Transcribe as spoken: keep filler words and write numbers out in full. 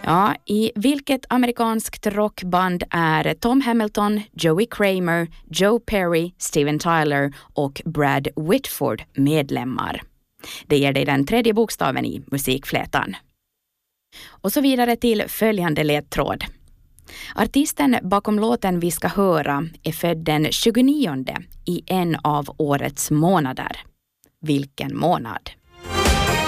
Ja, i vilket amerikanskt rockband är Tom Hamilton, Joey Kramer, Joe Perry, Steven Tyler och Brad Whitford medlemmar? Det ger dig den tredje bokstaven i musikflätan. Och så vidare till följande ledtråd. Artisten bakom låten vi ska höra är född den tjugonionde i en av årets månader. Vilken månad?